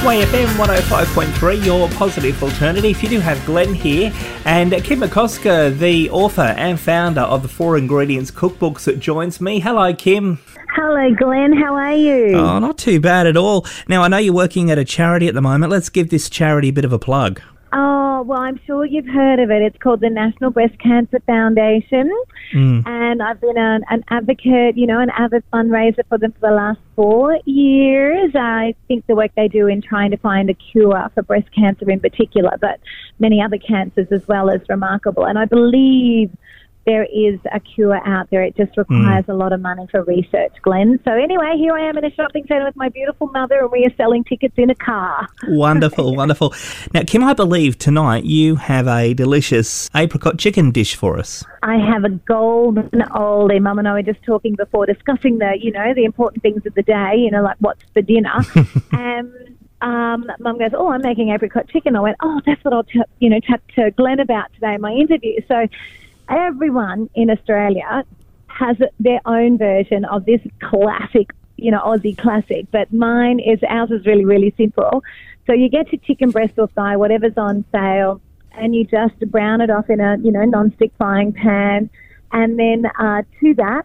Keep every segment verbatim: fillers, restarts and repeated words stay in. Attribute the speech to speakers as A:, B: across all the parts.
A: Way F M one oh five point three, your positive alternative. You do have Glenn here, and Kim McCosker, the author and founder of the Four Ingredients Cookbooks, that joins me. Hello, Kim.
B: Hello, Glenn. How are you?
A: Oh, not too bad at all. Now, I know you're working at a charity at the moment. Let's give this charity a bit of a plug.
B: Oh, well, I'm sure you've heard of it. It's called the National Breast Cancer Foundation. Mm. And I've been an, an advocate, you know, an avid fundraiser for them for the last four years. I think the work they do in trying to find a cure for breast cancer in particular, but many other cancers as well, is remarkable. And I believe there is a cure out there. It just requires mm. a lot of money for research, Glenn. So anyway, here I am in a shopping centre with my beautiful mother, and we are selling tickets in a car.
A: Wonderful, wonderful. Now, Kim, I believe tonight you have a delicious apricot chicken dish for us.
B: I have a golden oldie. Mum and I were just talking before, discussing the, you know, the important things of the day, you know, like what's for dinner. and Um, Mum goes, oh, I'm making apricot chicken. I went, oh, that's what I'll, t- you know, chat to Glenn about today in my interview. So everyone in Australia has their own version of this classic, you know, Aussie classic, but mine is, ours is really, really simple. So you get your chicken breast or thigh, whatever's on sale, and you just brown it off in a, you know, non-stick frying pan. And then uh, to that,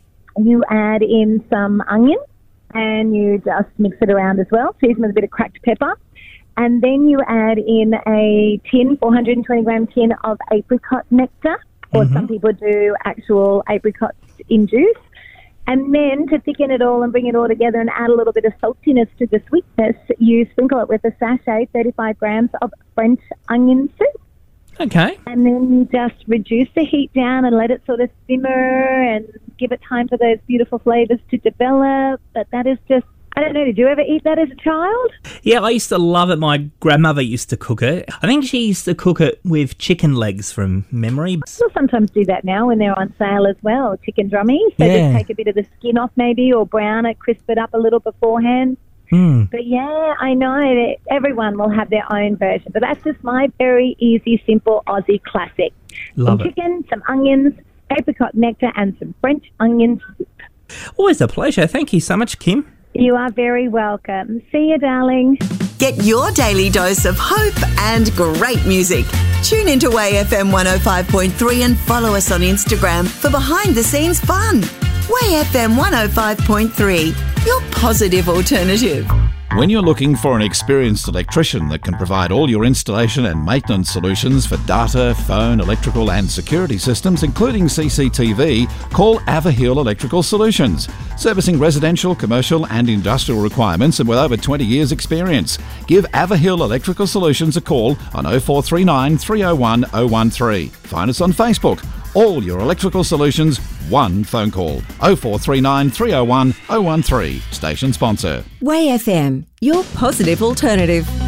B: you add in some onion, and you just mix it around as well, season with a bit of cracked pepper. And then you add in a tin, four hundred twenty gram tin of apricot nectar, or mm-hmm. some people do actual apricots in juice. And then to thicken it all and bring it all together and add a little bit of saltiness to the sweetness, you sprinkle it with a sachet, thirty-five grams of French onion soup.
A: Okay.
B: And then you just reduce the heat down and let it sort of simmer and give it time for those beautiful flavours to develop. But that is just, I don't know, did you ever eat that as a child?
A: Yeah, I used to love it. My grandmother used to cook it. I think she used to cook it with chicken legs from memory.
B: We'll sometimes do that now when they're on sale as well, chicken drummies. So
A: yeah.
B: just take a bit of the skin off maybe, or brown it, crisp it up a little beforehand. Mm. But yeah, I know that everyone will have their own version. But that's just my very easy, simple Aussie classic.
A: Love
B: some
A: it.
B: Chicken, some onions, apricot nectar, and some French onion soup.
A: Always a pleasure. Thank you so much, Kim.
B: You are very welcome. See you, darling.
C: Get your daily dose of hope and great music. Tune into Way F M one oh five point three and follow us on Instagram for behind-the-scenes fun. Way F M one oh five point three, your positive alternative.
D: When you're looking for an experienced electrician that can provide all your installation and maintenance solutions for data, phone, electrical and security systems, including C C T V, call Averhill Electrical Solutions. Servicing residential, commercial and industrial requirements, and with over twenty years experience. Give Averhill Electrical Solutions a call on oh four three nine, three oh one, oh one three. Find us on Facebook. All your electrical solutions, one phone call. oh four three nine, three oh one, oh one three. Station sponsor.
C: Way F M, your positive alternative.